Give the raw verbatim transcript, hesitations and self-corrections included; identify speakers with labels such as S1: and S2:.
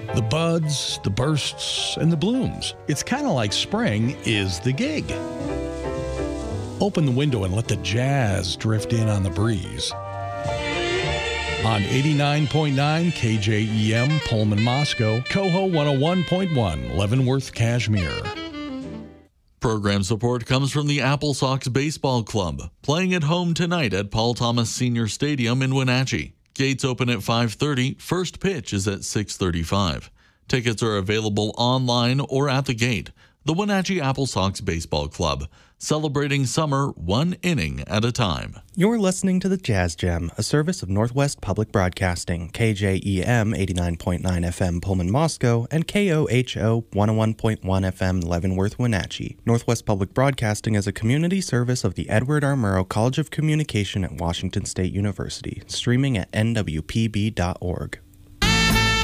S1: The buds, the bursts, and the blooms. It's kind of like spring is the gig. Open the window and let the jazz drift in on the breeze. On eighty-nine point nine K J E M Pullman, Moscow, Coho one oh one point one, Leavenworth, Kashmir.
S2: Program support comes from the Apple Sox Baseball Club, playing at home tonight at Paul Thomas Senior Stadium in Wenatchee. Gates open at five thirty, first pitch is at six thirty-five. Tickets are available online or at the gate. The Wenatchee Apple Sox Baseball Club, celebrating summer one inning at a time.
S3: You're listening to the Jazz Gem, a service of Northwest Public Broadcasting, K J E M eighty-nine point nine F M Pullman, Moscow, and K O H O one oh one point one F M Leavenworth, Wenatchee. Northwest Public Broadcasting is a community service of the Edward R. Murrow College of Communication at Washington State University, streaming at N W P B dot org.